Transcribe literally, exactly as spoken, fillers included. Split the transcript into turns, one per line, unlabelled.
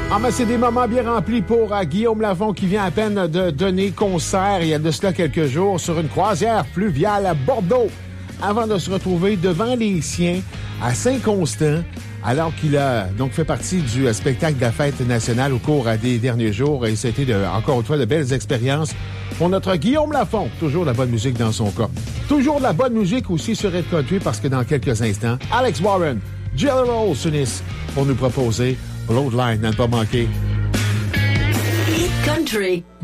Ah, mais c'est des moments bien remplis pour uh, Guillaume Lafont qui vient à peine de donner concert il y a de cela quelques jours sur une croisière fluviale à Bordeaux avant de se retrouver devant les siens à Saint-Constant alors qu'il a donc fait partie du uh, spectacle de la fête nationale au cours uh, des derniers jours. Et c'était de, encore une fois de belles expériences pour notre Guillaume Lafont. Toujours de la bonne musique dans son cas. Toujours de la bonne musique aussi sur Red Country parce que dans quelques instants, Alex Warren, Jelly Roll s'unissent pour nous proposer Roadline, à ne pas manquer.
Country.